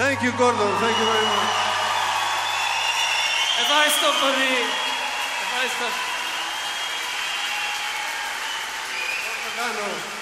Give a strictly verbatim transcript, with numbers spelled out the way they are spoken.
Thank you, Gordon. Thank you very much. Ευχαριστώ πολύ. Ευχαριστώ. Κάνω.